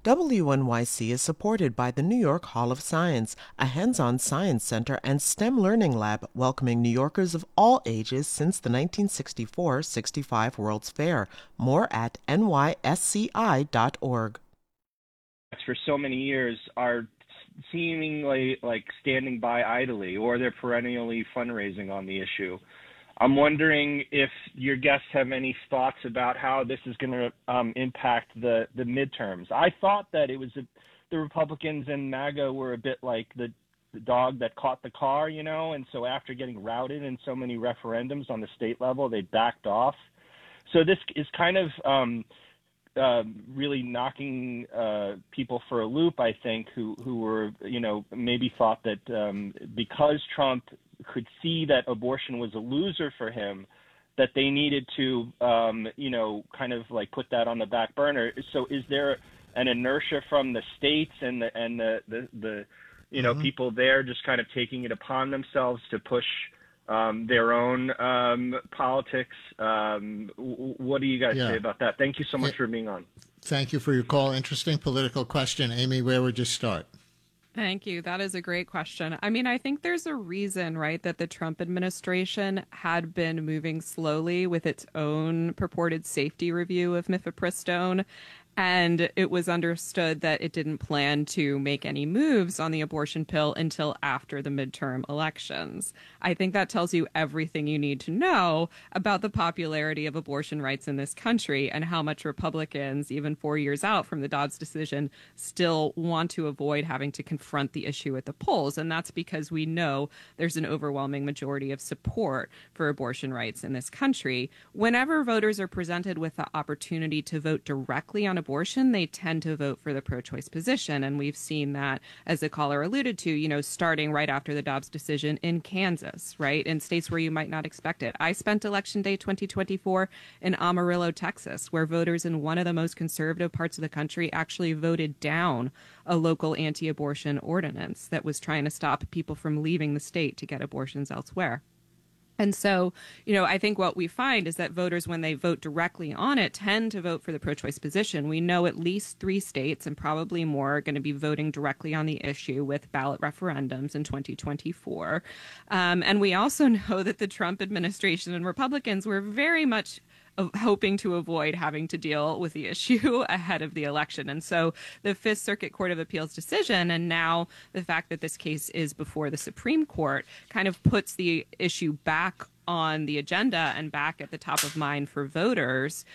WNYC is supported by the New York Hall of Science, a hands-on science center and STEM learning lab welcoming New Yorkers of all ages since the 1964-65 World's Fair. More at nysci.org. For so many years are seemingly like standing by idly, or they're perennially fundraising on the issue. I'm wondering if your guests have any thoughts about how this is going to impact the midterms. I thought that it was the Republicans and MAGA were a bit like the dog that caught the car, you know, and so after getting routed in so many referendums on the state level, they backed off. So this is kind of really knocking people for a loop, I think, who were, you know, maybe thought that because Trump could see that abortion was a loser for him, that they needed to, you know, kind of like put that on the back burner. So is there an inertia from the states and the you know, people there just kind of taking it upon themselves to push their own politics? What do you guys say about that? Thank you so much for being on. Thank you for your call. Interesting political question. Amy, where would you start? Thank you. That is a great question. I mean, I think there's a reason, right, that the Trump administration had been moving slowly with its own purported safety review of mifepristone. And it was understood that it didn't plan to make any moves on the abortion pill until after the midterm elections. I think that tells you everything you need to know about the popularity of abortion rights in this country and how much Republicans, even 4 years out from the Dobbs decision, still want to avoid having to confront the issue at the polls. And that's because we know there's an overwhelming majority of support for abortion rights in this country. Whenever voters are presented with the opportunity to vote directly on abortion, they tend to vote for the pro-choice position. And we've seen that, as the caller alluded to, you know, starting right after the Dobbs decision in Kansas, right? In states where you might not expect it. I spent Election Day 2024 in Amarillo, Texas, where voters in one of the most conservative parts of the country actually voted down a local anti-abortion ordinance that was trying to stop people from leaving the state to get abortions elsewhere. And so, you know, I think what we find is that voters, when they vote directly on it, tend to vote for the pro-choice position. We know at least 3 states and probably more are going to be voting directly on the issue with ballot referendums in 2024. And we also know that the Trump administration and Republicans were very much hoping to avoid having to deal with the issue ahead of the election. And so the Fifth Circuit Court of Appeals decision, and now the fact that this case is before the Supreme Court, kind of puts the issue back on the agenda and back at the top of mind for voters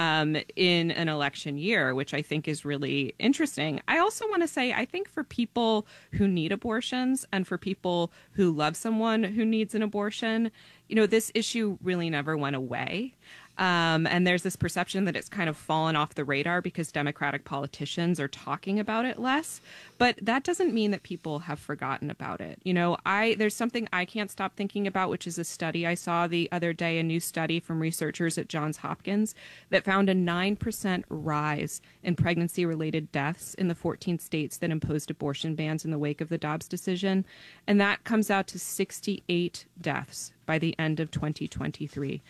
in an election year, which I think is really interesting. I also want to say, I think for people who need abortions and for people who love someone who needs an abortion, you know, this issue really never went away. And there's this perception that it's kind of fallen off the radar because Democratic politicians are talking about it less. But that doesn't mean that people have forgotten about it. You know, there's something I can't stop thinking about, which is a study I saw the other day, a new study from researchers at Johns Hopkins that found a 9% rise in pregnancy-related deaths in the 14 states that imposed abortion bans in the wake of the Dobbs decision. And that comes out to 68 deaths by the end of 2023.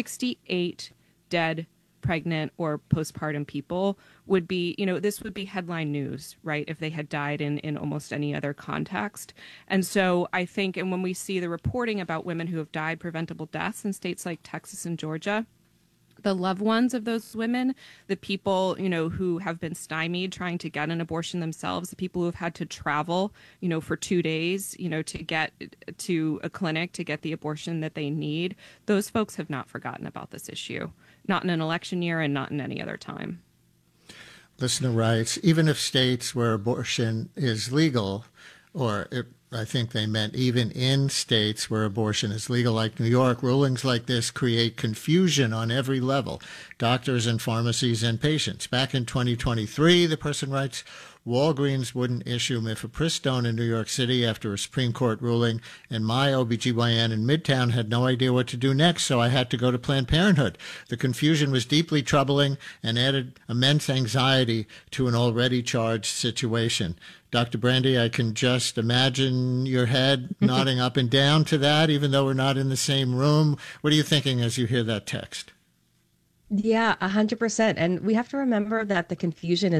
68 dead pregnant or postpartum people would be, you know, this would be headline news, right, if they had died in almost any other context. And so I think, and when we see the reporting about women who have died preventable deaths in states like Texas and Georgia, the loved ones of those women, the people, you know, who have been stymied trying to get an abortion themselves, the people who have had to travel, you know, for 2 days, you know, to get to a clinic to get the abortion that they need, those folks have not forgotten about this issue, not in an election year and not in any other time. Listener writes, even if states where abortion is legal, I think they meant even in states where abortion is legal, like New York, rulings like this create confusion on every level, doctors and pharmacies and patients. Back in 2023, the person writes, Walgreens wouldn't issue mifepristone in New York City after a Supreme Court ruling, and my OBGYN in Midtown had no idea what to do next, so I had to go to Planned Parenthood. The confusion was deeply troubling and added immense anxiety to an already charged situation. Dr. Brandy, I can just imagine your head nodding up and down to that, even though we're not in the same room. What are you thinking as you hear that text? Yeah, 100%. And we have to remember that the confusion is